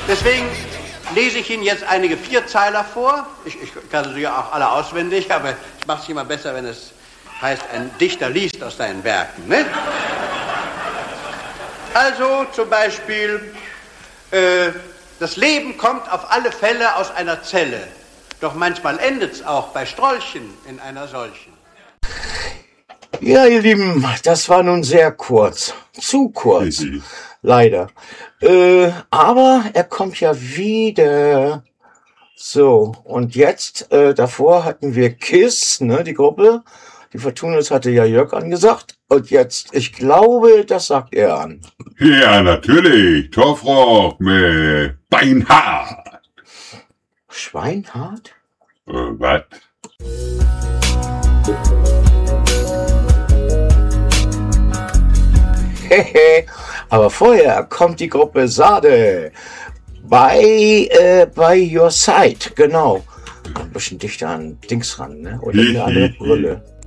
Deswegen lese ich Ihnen jetzt einige Vierzeiler vor. Ich kann sie ja auch alle auswendig, aber ich mache es immer besser, wenn es heißt, ein Dichter liest aus seinen Werken. Ne? Also zum Beispiel, das Leben kommt auf alle Fälle aus einer Zelle. Doch manchmal endet es auch bei Strolchen in einer solchen. Ja, ihr Lieben, das war nun sehr kurz. Zu kurz. Leider. Aber er kommt ja wieder. So, und jetzt, davor hatten wir KISS, ne, die Gruppe. Die Fortunas hatte ja Jörg angesagt. Und jetzt, ich glaube, das sagt er an. Ja, natürlich. Torfrock mit Beinhard. Schweinhard? Was? Aber vorher kommt die Gruppe Sade. By Your Side, genau. Ein bisschen dichter an Dings ran, ne? Oder eine andere Brille.